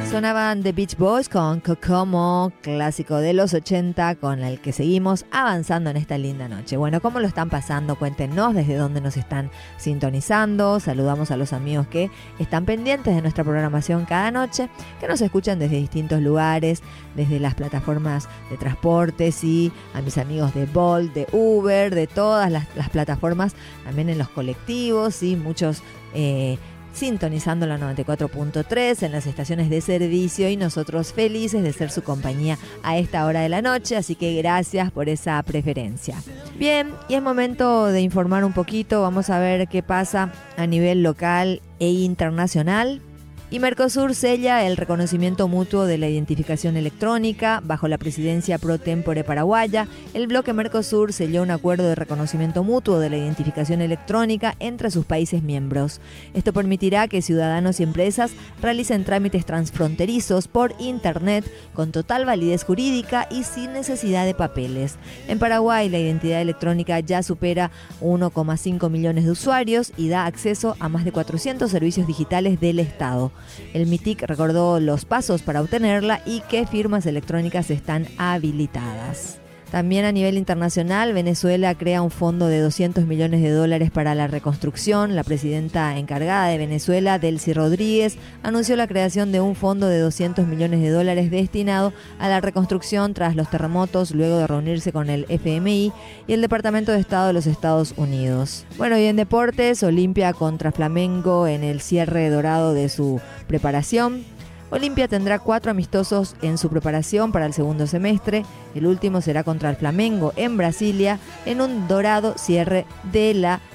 Sonaban The Beach Boys con Kokomo, clásico de los 80, con el que seguimos avanzando en esta linda noche. Bueno, ¿cómo lo están pasando? Cuéntenos desde dónde nos están sintonizando. Saludamos a los amigos que están pendientes de nuestra programación cada noche, que nos escuchan desde distintos lugares, desde las plataformas de transporte, sí, a mis amigos de Bolt, de Uber, de todas las plataformas, también en los colectivos, sí, muchos sintonizando la 94.3 en las estaciones de servicio y nosotros felices de ser su compañía a esta hora de la noche, así que gracias por esa preferencia. Bien, y es momento de informar un poquito, vamos a ver qué pasa a nivel local e internacional. Y Mercosur sella el reconocimiento mutuo de la identificación electrónica bajo la presidencia pro tempore paraguaya. El bloque Mercosur selló un acuerdo de reconocimiento mutuo de la identificación electrónica entre sus países miembros. Esto permitirá que ciudadanos y empresas realicen trámites transfronterizos por Internet con total validez jurídica y sin necesidad de papeles. En Paraguay, la identidad electrónica ya supera 1,5 millones de usuarios y da acceso a más de 400 servicios digitales del Estado. El MITIC recordó los pasos para obtenerla y qué firmas electrónicas están habilitadas. También a nivel internacional, Venezuela crea un fondo de $200 millones para la reconstrucción. La presidenta encargada de Venezuela, Delcy Rodríguez, anunció la creación de un fondo de $200 millones destinado a la reconstrucción tras los terremotos, luego de reunirse con el FMI y el Departamento de Estado de los Estados Unidos. Bueno, y en deportes, Olimpia contra Flamengo en el cierre dorado de su preparación. Olimpia tendrá 4 amistosos en su preparación para el segundo semestre. El último será contra el Flamengo en Brasilia, en un dorado cierre de la